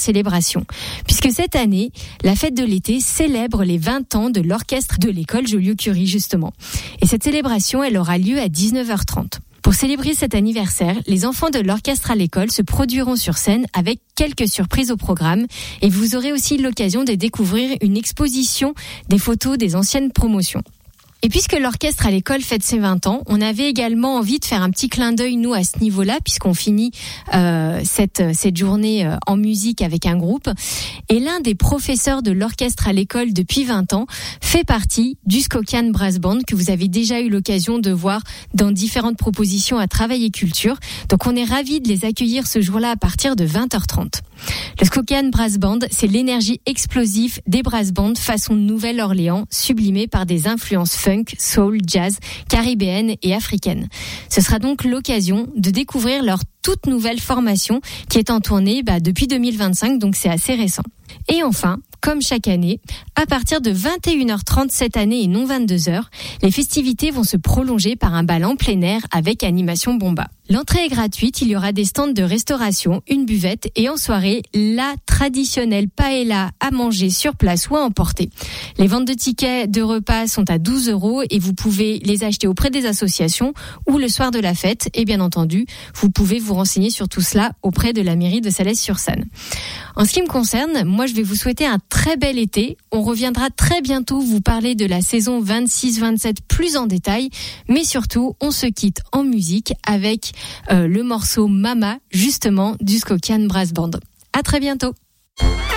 célébration. Puisque cette année, la fête de l'été célèbre les 20 ans de l'orchestre de l'école Joliot-Curie, justement. Et cette célébration, elle aura lieu à 19h30. Pour célébrer cet anniversaire, les enfants de l'orchestre à l'école se produiront sur scène avec quelques surprises au programme et vous aurez aussi l'occasion de découvrir une exposition des photos des anciennes promotions. Et puisque l'orchestre à l'école fête ses 20 ans, on avait également envie de faire un petit clin d'œil, nous, à ce niveau-là, puisqu'on finit cette journée en musique avec un groupe. Et l'un des professeurs de l'orchestre à l'école depuis 20 ans fait partie du Skokian Brass Band, que vous avez déjà eu l'occasion de voir dans différentes propositions à Travail et Culture. Donc on est ravis de les accueillir ce jour-là à partir de 20h30. Le Skokian Brass Band, c'est l'énergie explosive des brass bands façon Nouvelle-Orléans, sublimée par des influences funk, soul, jazz, caribéennes et africaines. Ce sera donc l'occasion de découvrir leur toute nouvelle formation qui est en tournée depuis 2025, donc c'est assez récent. Et enfin, comme chaque année, à partir de 21h30 cette année et non 22h, les festivités vont se prolonger par un bal en plein air avec animation bomba. L'entrée est gratuite, il y aura des stands de restauration, une buvette et en soirée, la traditionnelle paella à manger sur place ou à emporter. Les ventes de tickets de repas sont à 12 € et vous pouvez les acheter auprès des associations ou le soir de la fête. Et bien entendu, vous pouvez vous renseigner sur tout cela auprès de la mairie de Salles-sur-Sanne. En ce qui me concerne, moi je vais vous souhaiter un très bel été. On reviendra très bientôt vous parler de la saison 26-27 plus en détail, mais surtout on se quitte en musique avec le morceau Mama justement du Skokian Brass Band. À très bientôt.